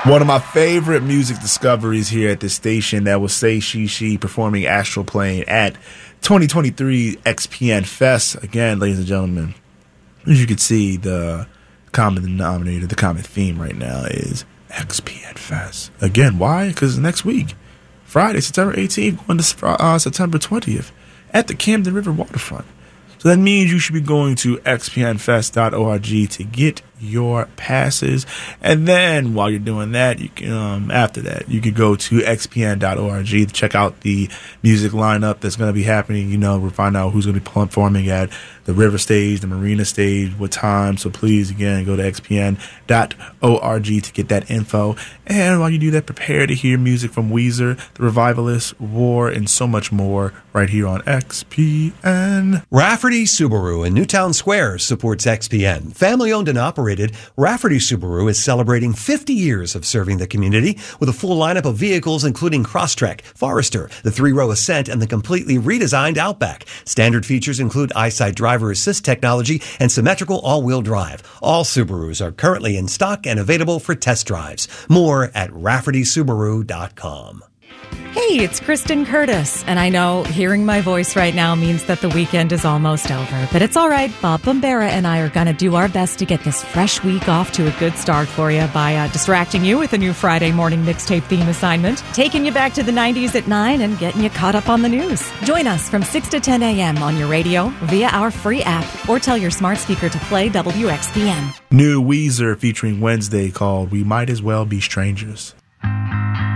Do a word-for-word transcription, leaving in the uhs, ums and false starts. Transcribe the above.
One of my favorite music discoveries here at this station that was Say She She performing Astral Plane at twenty twenty-three X P N Fest. Again, ladies and gentlemen, as you can see, the common denominator, the common theme right now is X P N Fest. Again, why? Because next week, Friday, September eighteenth, going to uh, September twentieth at the Camden River Waterfront. So that means you should be going to x p n fest dot org to get your passes. And then while you're doing that, you can, um, after that, you could go to x p n dot org to check out the music lineup that's going to be happening. You know, we'll find out who's going to be performing at the River Stage, the Marina Stage, what time. So please, again, go to x p n dot org to get that info. And while you do that, prepare to hear music from Weezer, The Revivalists, War, and so much more right here on X P N. Rafferty Subaru in Newtown Square supports X P N. Family owned and operated, Rafferty Subaru is celebrating fifty years of serving the community with a full lineup of vehicles including Crosstrek, Forester, the three-row Ascent, and the completely redesigned Outback. Standard features include EyeSight driver assist technology and symmetrical all-wheel drive. All Subarus are currently in stock and available for test drives. More at rafferty subaru dot com. Hey, it's Kristen Curtis, and I know hearing my voice right now means that the weekend is almost over, but it's all right. Bob Bombera and I are going to do our best to get this fresh week off to a good start for you by uh, distracting you with a new Friday morning mixtape theme assignment, taking you back to the nineties at nine, and getting you caught up on the news. Join us from six to ten a.m. on your radio, via our free app, or tell your smart speaker to play W X P N. New Weezer featuring Wednesday called We Might As Well Be Strangers.